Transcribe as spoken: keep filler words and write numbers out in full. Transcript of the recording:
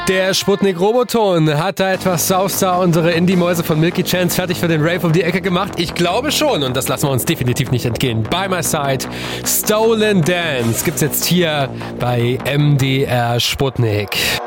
Der Sputnik-Roboton hat da etwas Saustar unsere Indie-Mäuse von Milky Chance fertig für den Rave um die Ecke gemacht. Ich glaube schon und das lassen wir uns definitiv nicht entgehen. By My Side, Stolen Dance gibt's jetzt hier bei M D R Sputnik.